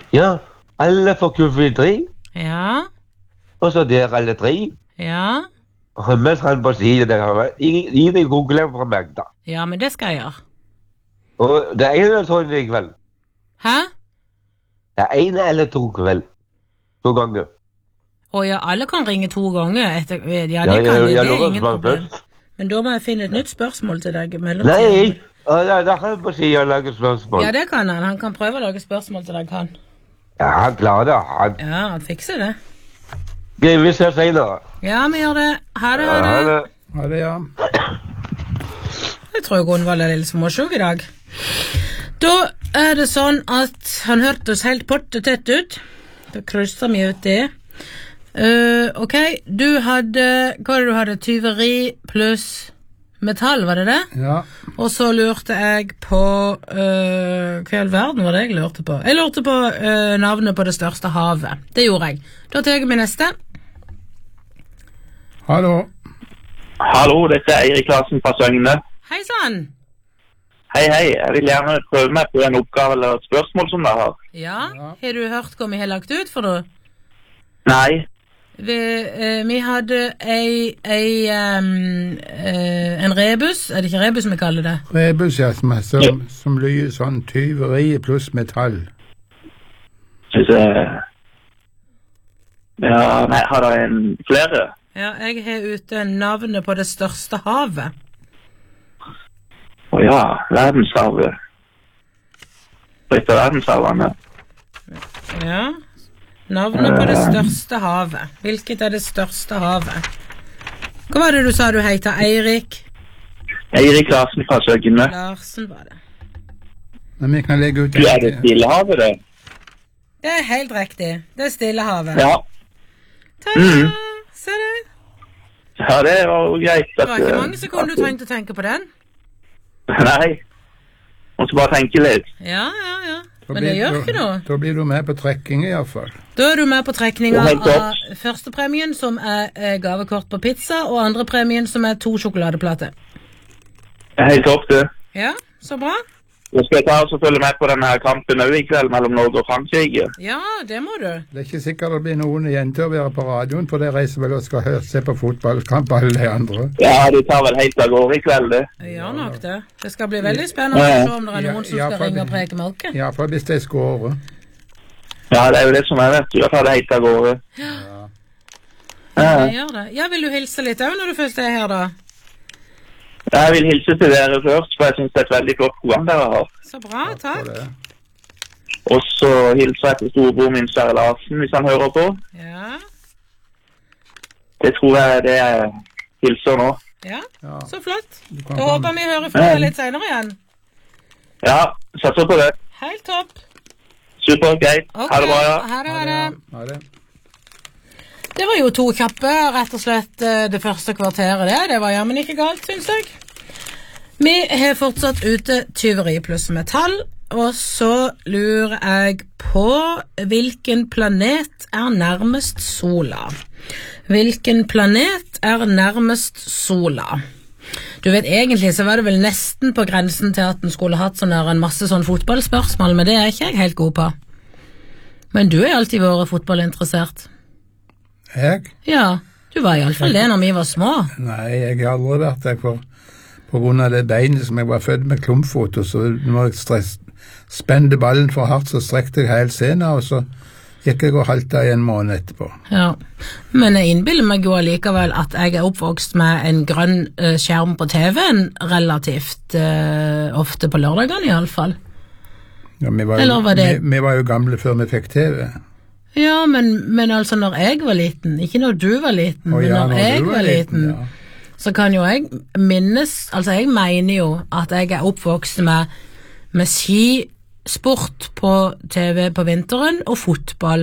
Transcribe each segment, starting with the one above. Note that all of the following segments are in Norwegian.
Ja, alle får kuffetri, Ja, og så der alle tre. ja. Mens han på siden der, ingen googler fra meg da. Ja, men det skal jeg gjøre. Og det ene er sånn i kveld. Hæ? Det ene eller to kveld. 2 ganger. Ja, alle kan ringe 2 ganger etter... Ja, det Ja, kan de, det jeg er lover ingen svar problem. først. Men da må jeg finne et nytt spørsmål til deg i Nei, mellomtiden. da kan han på siden lage spørsmål. Ja, det kan han. Han kan prøve å lage spørsmål til deg, han. Ja, han klarer det. Han. Ja, han fikser det. Vi ses senere. Ja, vi gjør det. Ha det, ha Ha det. det. Ja, det ja. Jeg tror Gunvald er litt småsjuk i dag. Da er det sånn at han hørtes helt pottetett ut. Da krysser vi ut det. Ok, du hadde... Hva var det du hadde? Tyveri pluss metall, var det det? Ja. Og så lurte jeg på... hva i all verden var det jeg lurte på? Jeg lurte på navnet på det største havet. Det gjorde jeg. Da tar jeg min neste. Hallo. Hallo, dette er Eirik Larsen fra Søgne. Hei sann! Hei, hei. Jeg vil gjerne prøve meg på en oppgave eller et spørsmål som dere har. Ja, har du hørt hva vi har lagt ut for noe? Nei. Vi hadde en rebus, er det ikke rebus vi kaller det? Rebus, ja, som lyder sånn tyveri pluss metall. Synes jeg... Ja, nei, har dere en flere? Ja, jeg har ute navnet på det største havet. Ja, verdenshavet. Litt av verdenshavene. Ja, navnet på det største havet. Hvilket er det største havet? Hva var det du sa du heter? Eirik? Eirik Larsen fra Søgne. Larsen var det. Men vi kan legge ut Du er det Stillehavet, det? Det er helt riktig. Det er Stillehavet. Ja. Ta-da! Se det. Ja, det var jo greit. Det var ikke mange sekunder du trengte å tenke på den. Nei. Måtte bare tenke litt. Ja. Men det gjør ikke noe. Da blir du med på trekking i hvert fall. Da er du med på trekninga Helt av topp. førstepremien, som er gavekort på pizza, og andrepremien, som er 2 sjokoladeplater. Helt topp, det. Ja, så bra. Nå skal jeg ta og følge med på denne kampen også i kveld mellom Norge og Frankrike. Ja, det må du. Det er ikke sikkert det blir noen igjen til å være på radioen, for de reiser vel og skal se på fotballkamp alle de andre. Ja, de tar vel helt av gårde i kveld, det. Jeg gjør nok det. Det skal bli veldig spennende å se om det er noen som skal ringe og preke melke. Ja, for hvis de skårer. Ja, det er jo det som er, vet du. Jeg tar det helt av gårde. Ja, jeg gjør det. Ja, vil du hilse litt også når du først er her, da? Jeg vil hilse til dere først, for jeg synes det er et veldig flott program dere har. Så bra, takk. Og så hilser jeg til storebror min, Sverre Larsen, hvis han hører på. Ja. Det tror jeg det jeg hilser nå. Ja, så flott. kan Da håper vi hører fra deg litt senere igjen. Ja, satser på det. Helt topp. Super, greit. Ok, Ha det bra, ja. Ha det. Ha det. Det var jo 2 kjappe, rett og slett det første kvarteret det. Det var jammen ikke galt, synes jeg. Vi har fortsatt ute tyveri pluss metall, og så lurer jeg på hvilken planet er nærmest sola. Hvilken planet er nærmest sola? Du vet, egentlig så var det vel nesten på grensen til at den skulle hatt en masse sånn fotballspørsmål, men det er ikke jeg helt god på. Men du er alltid vært fotballinteressert. Jeg? Ja, du var i alle fall det når vi var små. Nei, jeg har aldri vært der på grunn av det beinet som jeg var født med klumpfot, og så når jeg spente ballen for hardt, så strekte jeg helt sena, og så gikk jeg og halta i en måned etterpå. Ja, men jeg innbiller meg jo allikevel at jeg er oppvokst med en grønn skjerm på TV-en relativt ofte på lørdagene i alle fall. Ja, Eller var det... vi var jo gamle før vi fikk TV. Ja, men altså når jeg var liten, ikke når du var liten, men når jeg var liten, så kan jo jeg minnes, altså jeg mener jo at jeg er oppvokst med skisport på TV på vinteren og fotball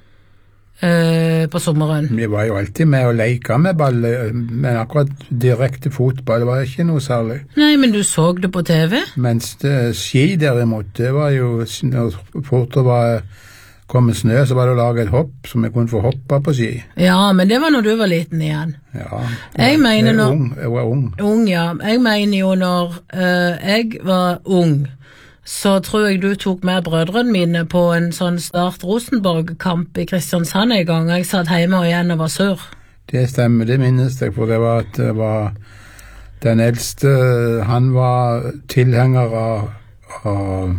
på sommeren. Vi var jo alltid med å leke med ball, men akkurat direkte fotball var ikke noe særlig. Nei, men du så det på TV? Mens ski derimot, det var jo, når fort det var kommet snø, så var det å lage et hopp som jeg kunne få hoppe på ski. Ja, men det var når du var liten igjen. Ja, jeg mener når... Jeg var ung. Ung, ja. Jeg mener jo når jeg var ung, så tror jeg du tok med brødrene mine på en sånn Start Rosenborg-kamp i Kristiansand en gang, og jeg satt hjemme og igjen og var sur. Det stemmer, det minnes jeg, for det var den eldste, han var tilhenger av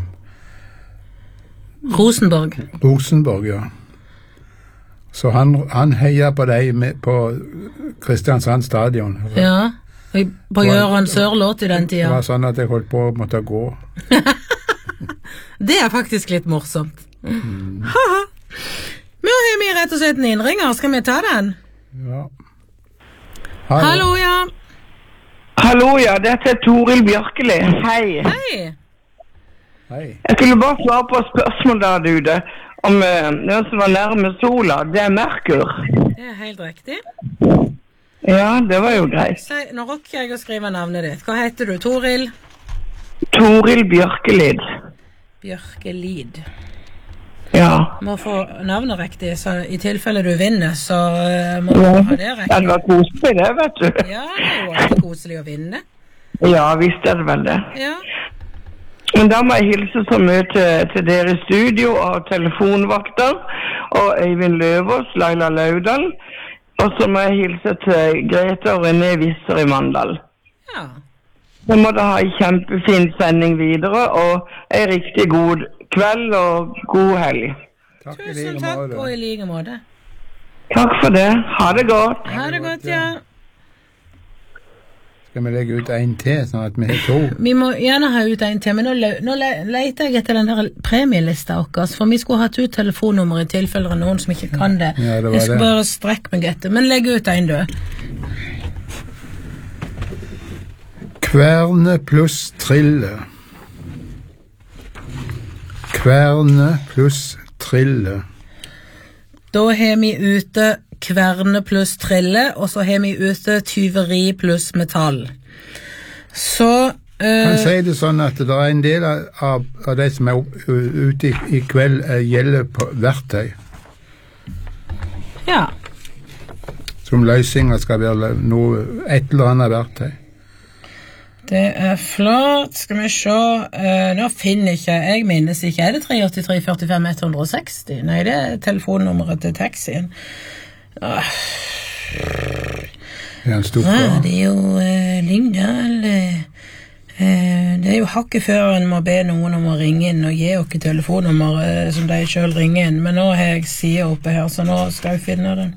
Rosenborg, ja. Så han heia på deg på Kristiansand stadion. Ja, på Jørgen Sør-låt i den tida. Det var sånn at jeg holdt på å måtte gå. Det faktisk litt morsomt. Nå har vi rett og slett en innringer, skal vi ta den? Ja. Hallo, ja. Hallo, ja, dette Toril Bjørkeli. Hei. Hei. Jeg skulle bare svare på spørsmål der ute om noen som var nærme sola. Det Merkur. Det helt riktig. Ja, det var jo greit. Nå rokker jeg å skrive navnet ditt. Hva heter du, Toril? Toril Bjørkelid. Bjørkelid. Ja. Må få navnet riktig, så i tilfelle du vinner, så må du ha det riktig. Ja, det var koselig det, vet du. Ja, det er jo alltid koselig å vinne. Ja, visst er det vel det. Ja. Men da må jeg hilse så mye til dere i studio og telefonvakter, og Eivind Løvås, Laila Laudal, og så må jeg hilse til Grete og René Visser i Mandal. Ja. Så må dere ha en kjempefin sending videre, og en riktig god kveld og god helg. Tusen takk, og i like måte. Takk for det. Ha det godt. Ha det godt, ja. Skal vi legge ut en til, sånn at vi har 2? Vi må gjerne ha ut en til, men nå leter jeg etter den der premielista okkes, for vi skulle hatt ut telefonnummer i tilfelle noen som ikke kan det. Ja, det var jeg skal det. bare strekke meg etter, men legg ut en, du. Kverne pluss trille. Kverne pluss trille. Da har vi ute kverne pluss trille, og så har vi ute tyveri pluss metall. Så Kan si det sånn at det er en del av de som er ute i kveld gjelder på verktøy. ja. Som løsninger skal være et eller annet verktøy. Det er flott. Skal vi se. Nå finner jeg minnes ikke. Er det 383 45 160? Nei, det er telefonnummeret til taxien. Det er en stor Det er jo Lyngdal. Det er jo hakket før en må be noen om å ringe inn og gi dere telefonnummer som de selv ringer inn. Men nå har jeg siden oppe her, så nå skal jeg finne den.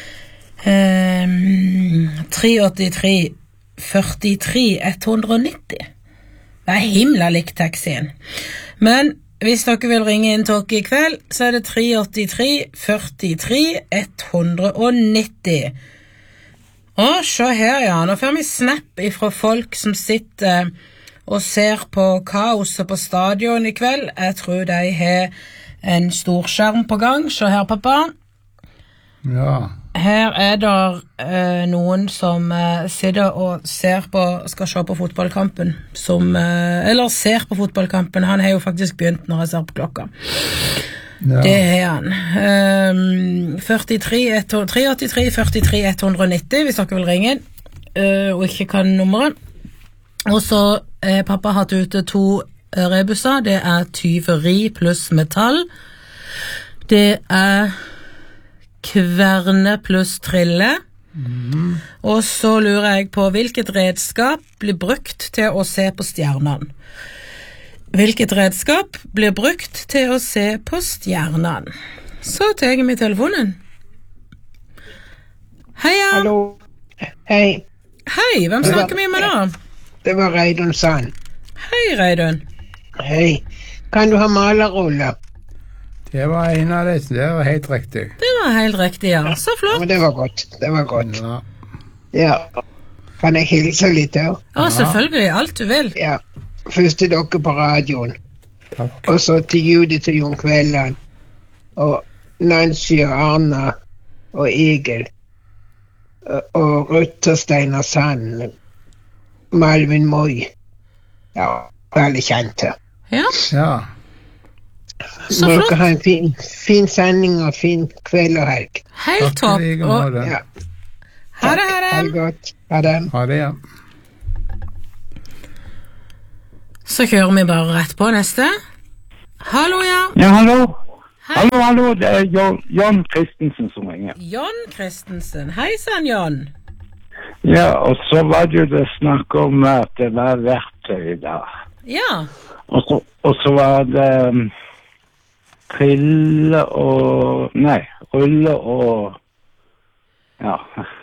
383 43 190. Det er himla likt taxien. Men hvis dere vil ringe inn til dere i kveld, så er det 383 43 190. Og se her, ja. Nå får vi snap ifra folk som sitter og ser på kaoset på stadion i kveld. Jeg tror de har en storskjerm på gang. Se her, pappa. Ja. Her er det noen som sitter og skal se på fotballkampen, eller ser på fotballkampen. Han har jo faktisk begynt når jeg ser på klokka. Ja. Det er han. 383 43 190 hvis dere vil ringe inn, og ikke kan nummeret. Og så pappa hatt ute 2 rebusser. Det er tyveri pluss metall. Det er kverne pluss trille. Og så lurer jeg på hvilket redskap blir brukt til å se på stjernene. Hvilket redskap blir brukt til å se på stjernene? Så tar jeg med telefonen. Heia. Hallo. Hei. Hei, hvem snakker vi med da? Det var Reidun Sand. Hei, Reidun. Hei. Kan du ha malerroller? Det var en av disse. Det var helt riktig. Det var helt riktig, ja. Så flott. Men det var godt. Det var godt. Ja. Ja. Kan jeg hilse litt her? Å, selvfølgelig, alt du vil. Ja. Først til dere på radioen. Takk. Og så til Judith og Jon Kvelland. Og Nancy og Arna og Egil. Og Ruth og Steinar Sand. Malvin Moi. Ja, veldig kjente. Ja, Ja. så Må flott. dere ha en fin sending og fin kveld og helg. Helt Takk topp. i like Og måte. Ja. ha det, ha Ha det det. godt. Ha det. Ha det, ja. Så kjører vi bare rett på neste. Hallo, ja. Ja, hallo. Hei. Hallo, det er Jon Christensen som ringer. Jon Christensen. Hei sann, Jon. Ja, og så var det jo det snakk om at det var verktøy da. Ja. Og så var det rulle og ja.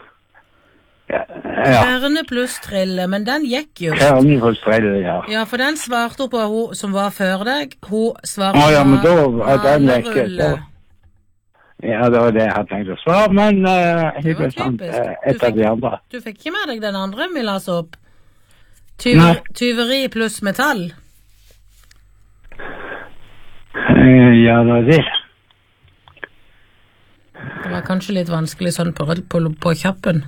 Kverne pluss trille, men den gikk jo. Kverne pluss trille, ja. Ja, for den svarte på hun som var før deg. Hun svarte ja, men da var den ikke. rulle. Ja, det var det jeg hadde tenkt å svare, men helt sant, et av de andre. Du fikk ikke med deg den andre vi la oss opp? Tyveri pluss metall? Ja, det var det. Det var kanskje litt vanskelig sånn på kjappen.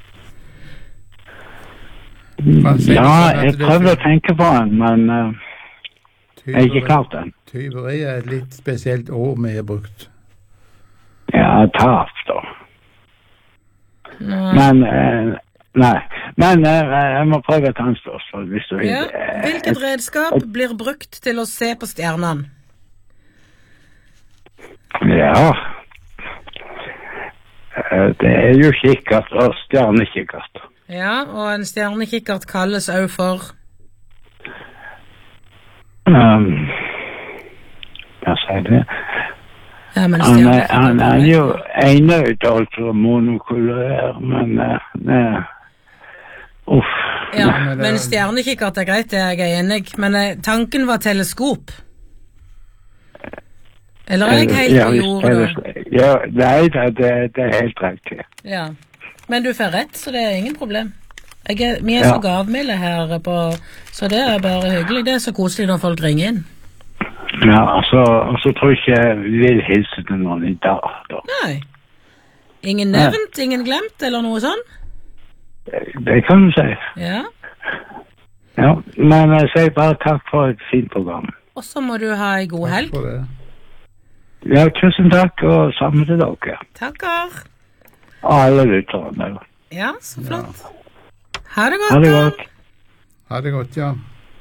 Ja, jeg prøvde å tenke på den, men jeg har ikke klart den. Tyveri er et litt spesielt ord vi har brukt. Ja, tap da. Men, nei. Men jeg må prøve et annet spørsmål, hvis du vil. Ja, hvilket redskap blir brukt til å se på stjernene? Ja, det er jo kikkert og stjernekikkert. Ja, og en stjernekikkert kalles også for? Hva sier det? Ja, men han er jo enøyd, altså monokulør, men uff. Ja, men stjernekikkert er greit, jeg er enig, men tanken var teleskop. Eller er jeg helt på jordet? Ja, nei, det er helt rett. Ja, men du får rett, så det er ingen problem. Vi er så gavmilde her på, så det er bare hyggelig. Det er så koselig når folk ringer inn. Ja, så tror jeg ikke vi vil hilse til noen i dag, da. Nei. Ingen nevnt, ingen glemt, eller noe sånn? Det kan du si. Ja. Ja, men jeg sier bare takk for et fint program. Og så må du ha en god helg. Takk for det. Ja, tusen takk, og sammen til dere. Takker. Alle lytterne. Ja, så flott. Ha det godt, Ha det godt. Ha det godt, ja.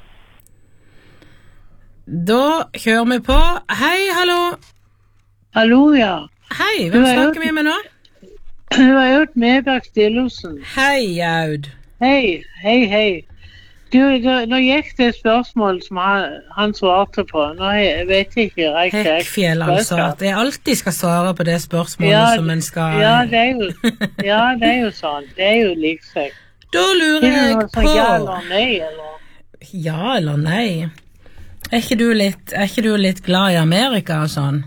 Da kjører vi på. Hei, hallo. Hallo, ja. Hei, hvem snakker vi med nå? Det var Aud Medberg Stillhusen. Hei, Aud. Hei. Du, nå gikk det spørsmål som han svarte på. Nå vet jeg ikke riktig. Hekkfjell, altså. At jeg alltid skal svare på det spørsmålet som en skal... Ja, det er jo sånn. Det er jo liksom. Da lurer jeg på... Ja eller nei, eller? Ja eller nei? Er ikke du litt glad i Amerika og sånn?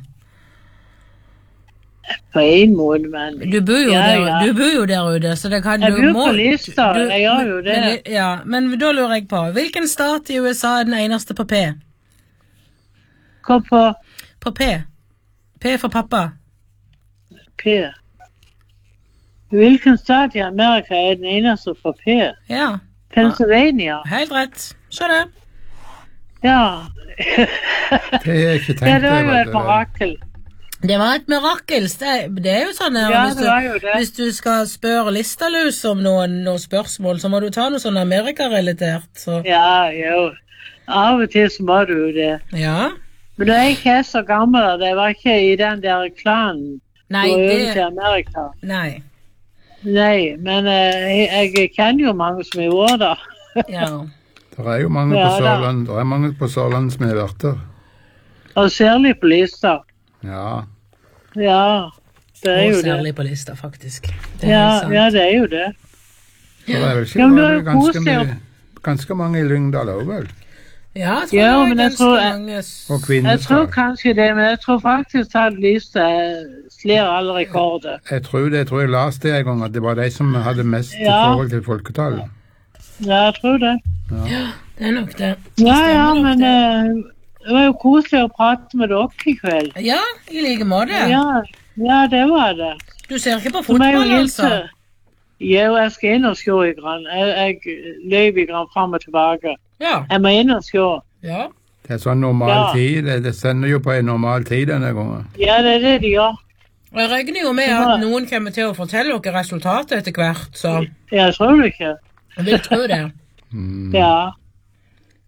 På en måte, men... Du bor jo der ute, så det kan... Jeg bor på Lista, jeg gjør jo det. Ja, men da lurer jeg på, hvilken stat i USA er den eneste på P? Hva på? På P. P for pappa. P. Hvilken stat i Amerika er den eneste på P? Ja. Pennsylvania. Helt rett. Så det. Ja. Det er ikke tenkt. Ja, det var jo et mirakel. Det var et mirakel. Det er jo sånn her, hvis du skal spørre Listalus om noen spørsmål, så må du ta noe sånn Amerika-relatert. Så. Ja, jo. Av og til så må du jo det. Ja. Men da er jeg ikke så gammel, det var ikke i den der klanen. Nei, til Amerika. Nei, men jeg kjenner jo mange som er vært der. Ja. Det er jo mange på Sørlandet, det er mange på Sørlandet som har vært der. Og særlig på Lista. Ja. Ja, det er jo det. Og særlig på Lista, faktisk. Ja, det er jo det. Det er vel ikke ganske mange i Lyngdal også, vel? Ja, jeg tror det er ganske mange. Og Kvinesdal. Jeg tror kanskje det, men jeg tror faktisk at Lista slår alle rekorder. Jeg tror jeg leste det en gang, at det var de som hadde mest i forhold til folketallet. Ja, jeg tror det. Ja, det er nok det. Ja, men... Det var jo koselig å prate med dere i kveld. Ja, i like måte. Ja, det var det. Du ser ikke på fotball, altså? Jo, jeg skal inn og se i grann. Jeg løp i grann frem og tilbake. Ja. Jeg må inn og se. Ja. Det er sånn normal tid. Det sender jo på en normal tid denne gangen. Ja, det er det de gjør. Og jeg regner jo med at noen kommer til å fortelle dere resultatet etter hvert, så... Jeg tror det ikke. Jeg vil tro det. Ja.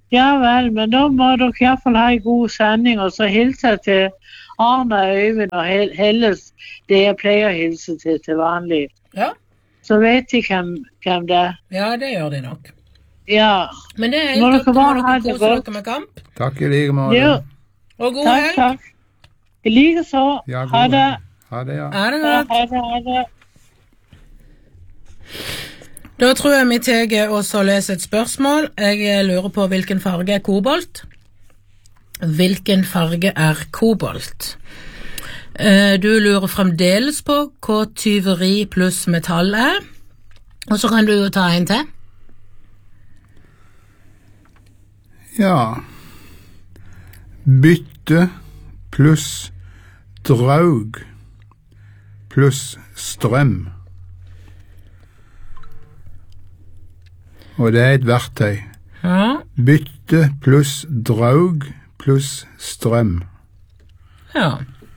Ja vel, men da må dere I hvert fall ha en god sending, og så hilse til Arne, Øyvind og Helles, det jeg pleier å hilse til vanlig. Ja. Så vet de hvem det er. Ja, det gjør de nok. Ja. Men det Må helt dere opp bare ha til det dere godt. koser dere med kamp. Takk I like måte. Ja. Og god helg. Takk. I like så. Ja, god Ha det. helg. Ha det, ja. Er det godt? Ha det. Da tror jeg vi tar også å lese et spørsmål. Jeg lurer på hvilken farge er kobolt. Hvilken farge er kobolt? Du lurer fremdeles på hva tyveri pluss metall er. Og så kan du jo ta en til. Ja. Bytte pluss draug pluss strøm. Og det er et verktøy. Ja. Bytte pluss draug pluss strøm. Ja.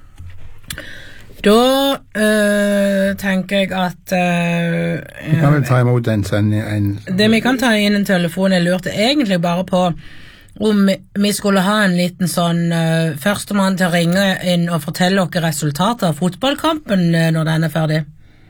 Da tenker jeg at Vi kan vel ta imot en sending. det vi kan ta inn en telefon. Jeg lurte egentlig bare på om vi skulle ha en liten sånn førstemann til å ringe inn og fortelle dere resultatet av fotballkampen når den er ferdig.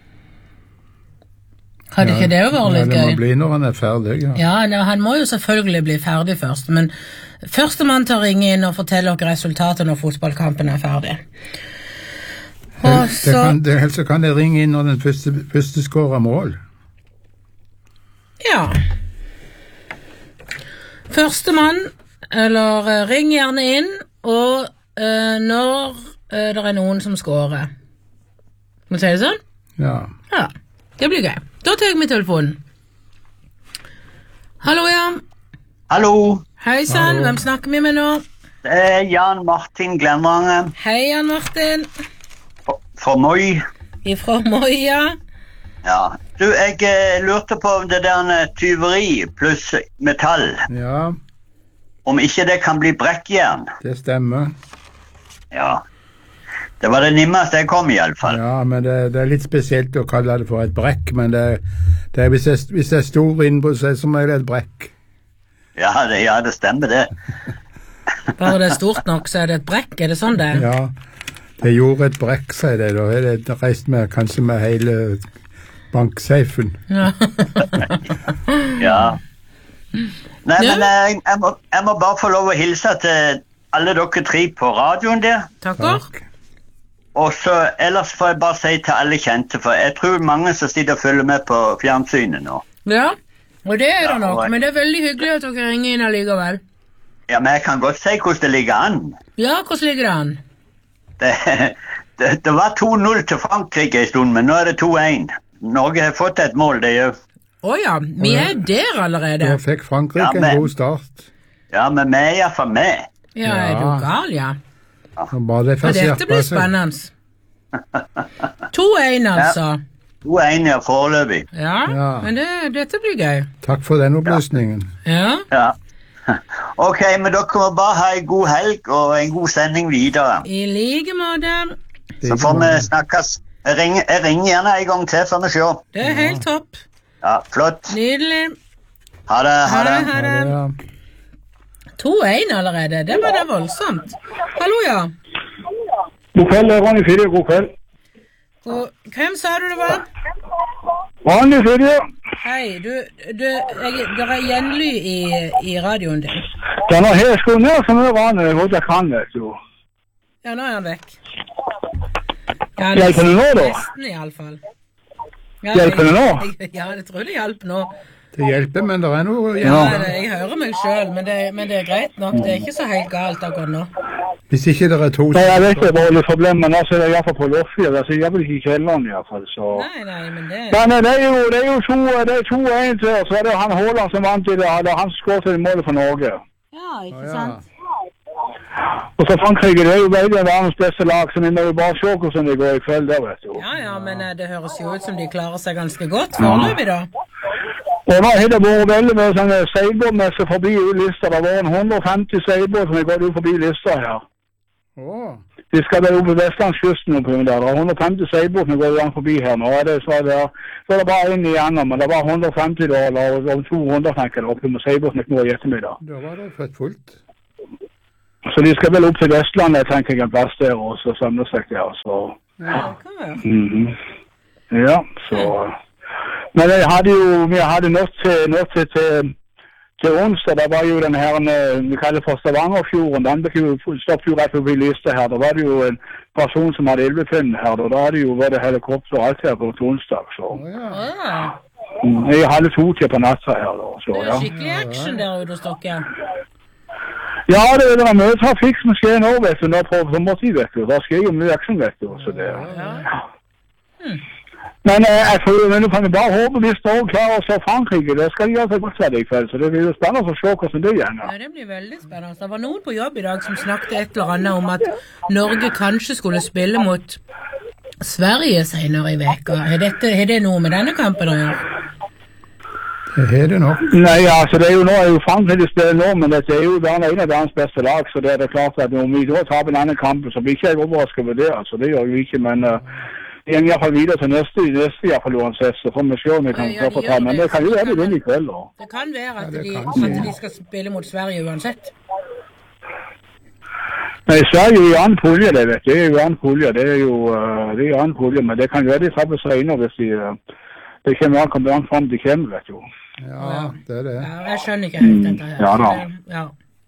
Hadde ikke det jo vært litt gøy? Det må gøy? bli når han er ferdig, ja. Ja, han må jo selvfølgelig bli ferdig først, men førstemann til å ringe inn og fortelle dere resultatet når fotballkampen er ferdig. Og så... Helst så kan det ringe inn når den første skårer mål. Ja. Førstemann, eller ring gjerne inn, og når det er noen som skårer. Må du si det sånn? Ja. Ja, det blir gøy. Da tar jeg med telefonen. Hallo, ja. Hallo. Hei sann, hvem snakker vi med nå? Det er Jan Martin Glenvange. Hei, Jan Martin. Fra Moi. Ifra Moi, ja. Ja. Du, jeg lurte på om det der tyveri pluss metall. Ja. Om ikke det kan bli brekkjern. Det stemmer. Ja. Det var det nimmeste jeg kom I alle fall. Ja, men det er litt spesielt å kalle det for et brekk, men hvis det er stor innpå seg, så er det et brekk. Ja, det stemmer det. Bare det er stort nok, så er det et brekk, er det sånn det er? Ja, det gjorde et brekk, sier det, da er det reist med, kanskje med hele bankseifen. Ja. Ja. Nei, men jeg må bare få lov å hilse til alle dere tre på radioen der. Takker. Og så ellers får jeg bare si til alle kjente, for jeg tror mange som sitter og følger med på fjernsynet nå. Ja, og det er det nok, men det er veldig hyggelig at dere ringer inn allikevel. Ja, men jeg kan godt si hvordan det ligger an. Ja, hvordan ligger det an? Det var 2-0 til Frankrike en stund, men nå er det 2-1. Norge har fått et mål, det gjør. Åja, vi er der allerede. Da fikk Frankrike en god start. Ja, men vi er I hvert fall med. Ja, er du gal, ja. Dette blir spennende. 2-1 altså. 2-1 foreløpig. Ja, men dette blir gøy. Takk for den opplysningen. Ja. Ok, men dere må bare ha en god helg og en god sending videre. I like måte. Så får vi snakkes. Jeg ringer gjerne en gang til for å se. Det er helt topp. Ja, flott. Nydelig. Ha det. Ha det. 2-1 allerede, det var det voldsomt. Hallo, ja. God kveld, det er Ronny Fyrje, god kveld. Hvem sa du det var? Ronny Fyrje. Hei, det er gjenly I radioen din. Den har helt skåret ned så mye vann jeg kan, vet du. Ja, nå er han vekk. Hjelper det nå, da? Nesten I alle fall. Hjelper det nå? Ja, det tror det hjelper nå. Det hjelper, men det er noe... Ja, jeg hører meg selv, men det er greit nok. Det er ikke så helt galt akkurat nå. Hvis ikke det er to... Nei, jeg vet ikke hva det er problemet, men altså, det er I hvert fall på Loffier, så jeg vil ikke I kjelleren I hvert fall, så... Nei, men det... Men det er jo 2-1 til, så er det han Haaland som vant I det, han skåret til målet for Norge. Ja, ikke sant? Og så Frankrike, det er jo veldig verdens beste lag, så vi må jo bare se hvordan det går I kveld der, vet du. Ja, men det høres jo ut som de klarer seg ganske godt foreløpig da. Og nå har det vært veldig med sånne seilbåtmesser forbi lista. Det var 150 seilbåt som har gått ut forbi lista her. De skal være oppe på Vestlandskysten oppe der. Det er 150 seilbåter går langt forbi her nå. Så er det bare en igjennom, men det var 150 daler og 200 tenker jeg oppe med seilbåtene nå i ettermiddag. Da var det fett fullt. Så de skal vel opp til Vestlandet, tenker jeg, en plass der, og så samle seg der, så... Ja, det kan være. Ja, så... Men vi hadde nok til onsdag, det var jo den her, vi kaller for Stavangerfjorden, den ble jo stoppet jo rett forbi Liste her, da var det jo en person som hadde ildbefinn her, da hadde jo vært helikopter og alt her på onsdag, så... Jeg hadde 2 til på natta her, da, så ja. Det skikkelig action der ute hos dere. Ja, det er mye trafikk som skjer nå, vet du, nå på sommertid, vet du, da skjer jo mye action, vet du, så det... Men jeg kan bare håpe vi står klar og ser Frankrike. Det skal de altså godt være i kveld, så det blir jo spennende å se hvordan det gjør. Ja, det blir veldig spennende. Det var noen på jobb i dag som snakket et eller annet om at Norge kanskje skulle spille mot Sverige senere i veka. Har det noe med denne kampen å gjøre? Det er det nok. Nei, altså det er jo nå, Frankrike spiller nå, men det er jo en av verdens beste lag, så det er klart at om vi da tar en annen kamp, så blir ikke jeg overrasket over det, altså det gjør jo ikke, men... Jeg går i hvert fall videre til neste i hvert fall uansett, så får vi se om vi kan få ta, men det kan jo være det i kveld da. Det kan være at de skal spille mot Sverige uansett. Nei, Sverige er jo annen pulje, det vet jeg. Det er jo annen pulje, men det kan jo være de trapper seg inn, hvis det kommer an hvor langt frem de kommer, vet du. Ja, det er det. Ja, jeg skjønner ikke helt dette her. Ja da. Ja.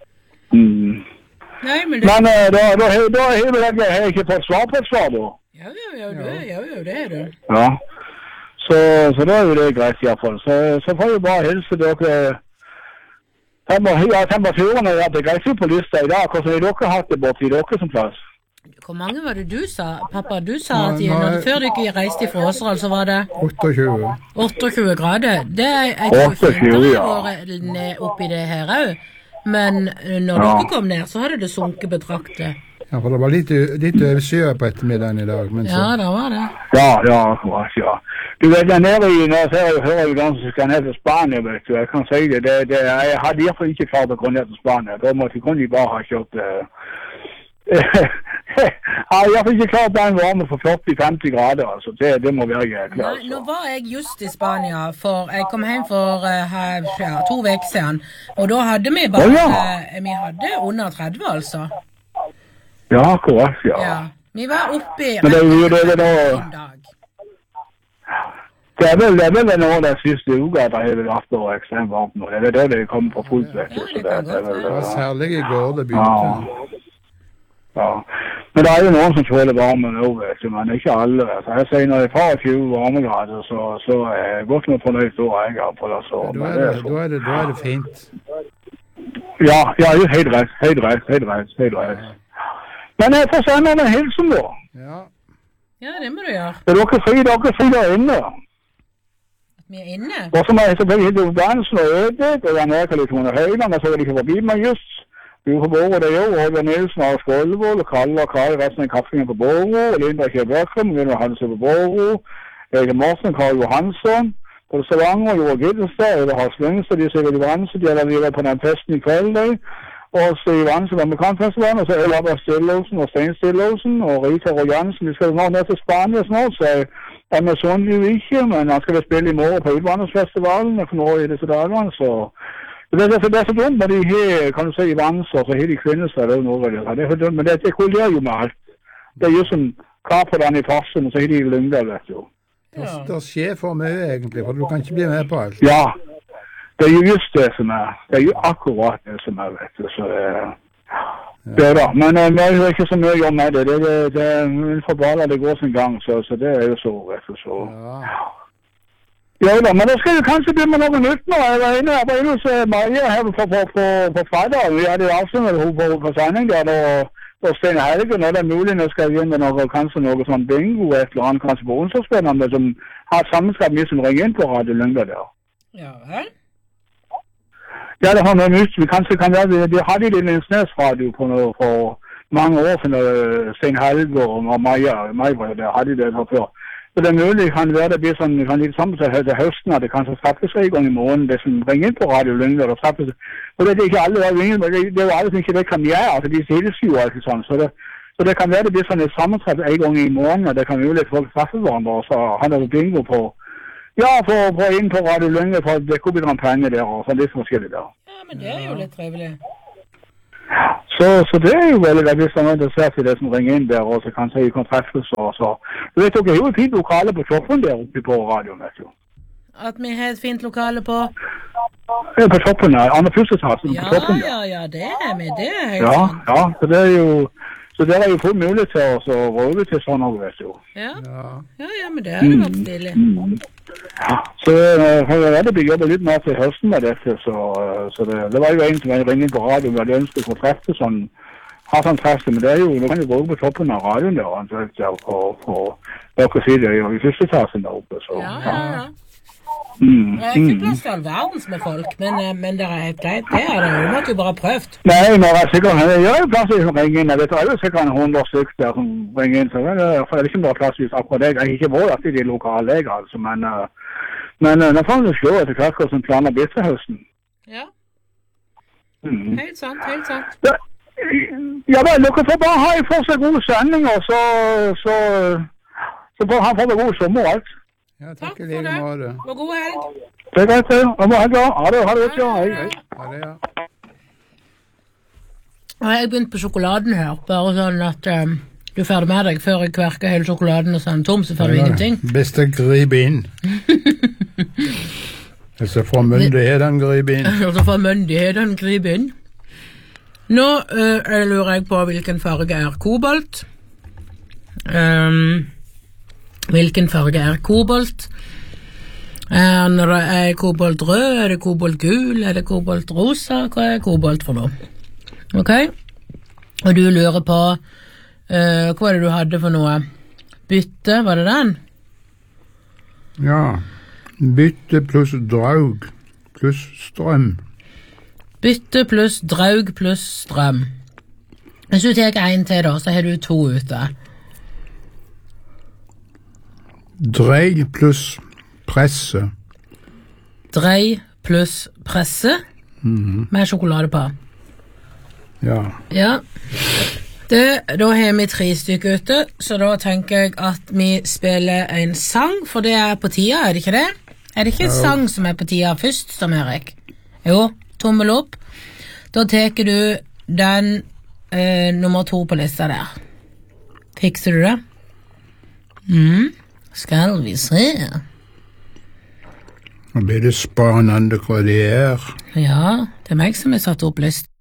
Nei, men da har jeg ikke fått svar på et svar da. Ja, det er det. Ja, så da er jo det greit i hvert fall. Så får jeg bare hilse dere. Temperaturen er det greit på lista i dag. Hvordan har dere hatt det borti dere som plass? Hvor mange var det du sa? Pappa, du sa at før dere reiste fra Åseral, så var det 28 grader. Det er jeg tror fintere oppi det her også. Men når dere kom ned, så hadde det sunket betraktelig. Ja, for det var litt overskya på ettermiddagen i dag. Men så... Ja, det var det. Ja, akkurat, ja. Du vet, der nede i, når jeg hører jo den som skal ned til Spania, vet du, jeg kan si det, jeg hadde i hvert fall ikke klart å gå ned til Spania. Da kunne de bare ha kjørt... jeg har i hvert fall ikke klart den varme for 40-50 grader, altså, det må være jæklig. Nei, nå var jeg just i Spania, for jeg kom hjem for 2 uker siden, og da hadde vi bare, vi hadde under 30, altså. Ja, akkurat, ja. Vi var oppe i en dag. Det er vel noe av det siste uka at det har vært ekstremt varmt nå. Det er det kommer på fullt, vet du. Det var særlig i går det begynte. Ja, men det er jo noen som føler varmen nå, vet du, men ikke alle. Altså, jeg sier når jeg tar 20 varmegrader, så er jeg godt med fornøyd da jeg har på det. Da er det fint. Ja, helt rett. Men jeg får sende en hilsen da. Ja, det må du gjøre. Er dere fri der inne? Vi er inne? Og så må jeg selvfølgelig hitte opp dansen og ødet, og jeg nærker litt under høyden, og så er det ikke forbi meg just. Vi er på Borgo det jo, Holger Nielsen har Skålvold, Kalle og Kari, resten av kaffingen på Borgo, Linda Kjær Børkrum, Gunnar Hansen på Borgo, Erik Morsen, Karl Johansson, på Stavanger, Joar Giddestad, Øyre Harslingstad, de sikkert i Vanse, de er på den festen i kveld, og så i Vanse var Amerikanfestivalen, og så er Labra Stillåsen og Stein Stillåsen, og Rita og Jansen, de skal nå ned til Spania snart, så Amazon jo ikke, men han skal spille i morgen på Utvannsfestivalen, for nå i disse dagene, så... Det er så dumt, men de har, kan du si, i Vanse, og så har de kvinnested og noe av det. Det er så dumt, men det kolliderer jo med alt. Det er jo som klar på den i farsen, og så har de Lyngdal, vet du. Det skjer for mye egentlig, for du kan ikke bli med på alt. Ja, det er jo just det som er. Det er jo akkurat det som er, vet du. Så det er da. Men det er jo ikke så mye å gjøre med det. Det er forbalet det går sin gang, så det er jo så, vet du. Så... Ja da, men da skal vi kanskje begynne med noe nytt nå. Jeg var inne hos Maria her på fredag. Vi hadde jo avsendet på sending der, og Stein Helgen, og det er mulig nå skal vi inn med kanskje noe sånn bingo, et eller annet kanskje på onsdagsspennende, som har et sammenskap med som ringer inn på Radio Lyngdal der. Ja, vel? Ja, det har noe nytt. Vi kanskje kan gjøre det. De hadde litt Lindesnes-radio for mange år siden, Stein Helgen og Maja hadde det før. Så det er mulig kan være det blir sånn, kan litt sammen til høsten, at det kanskje trappes seg i gang i morgen, det som ringer inn på Radio Lyngdal og trappes. Og det er ikke alle der ringer, men det er jo alle som ikke vet hva de er, altså de sies jo alltid sånn, så det Så det kan være det blir sånn et sammentreff en gang i måneden, og det kan mulig folk treffe hverandre, og så har det bingo på, ja, på inn på Radio Lynge for å dekke opp i noen penger der, og sånn litt forskjellig der. Ja, men det jo litt trivelig. Så det jo veldig hvis man er interessert i det som ringer inn der, og så kan vi kan treffes, og så. Du vet, dere jo et fint lokale på toppen der oppe på radioen, vet du. At vi har et fint lokale på? Ja, på toppen, andre førstetasjen på toppen der. Ja, det er vi, det er helt sant. Ja, så det jo... Så det jo full mulighet til å røve til sånn noe, vet du. Ja, men det jo vært stilig. Ja, så jeg hadde jobbet litt mer til høsten med dette, så det var jo en som ringte på radioen, og jeg ønsket å få treffe sånn, ha sånn treffe, men det jo, du kan jo gå på toppen av radioen der, og dere sier det jo i første tasen der oppe, så. Ja. Det er ikke plass til all verdens med folk, men det er helt greit, det er det jo, måtte jo bare prøvd. Nei, når jeg sikkert, det gjør jo plass som ringer inn, jeg vet, det er jo sikkert 100 stykker der som ringer inn, så det er ikke bare plass akkurat jeg har ikke vært alltid de lokale leger, altså, men nå får vi jo se etter hvert hvordan planer blir til høsten. Ja, helt sant. Ja, men dere får bare ha en fortsatt god sending, og så får han få det god sommer og alt. Ja, takk for det. Og god helg. Det er greit, jeg må ha det. Ha det, hei. Ha det, ja. Jeg begynt på sjokoladen her, bare sånn at du er ferdig med deg før jeg kverker hele sjokoladen og sånn tom, så får du ingenting. Best å gripe inn. Altså fra myndighetene gripe inn. Altså fra myndighetene gripe inn. Nå lurer jeg på hvilken farge er kobolt. Hvilken farge er kobolt? Når det er kobolt rød, er det kobolt gul, er det kobolt rosa? Hva er kobolt for noe? Ok? Og du lurer på hva er det du hadde for noe? Bytte, var det den? Ja, bytte pluss draug pluss strøm. Bytte pluss draug pluss strøm. Hvis du tar en til da, så har du 2 ute. Drei pluss presse. Drei pluss presse med sjokolade på. Ja. Da har vi 3 stykker ute, så da tenker jeg at vi spiller en sang, for det er på tida, er det ikke det? Er det ikke en sang som er på tida først, som Erik? Jo, tommel opp. Da teker du den nummer 2 på lista der. Fikser du det? Skal vi se. Nå blir det spennende hva det er. Ja, det er meg som har satt opp list.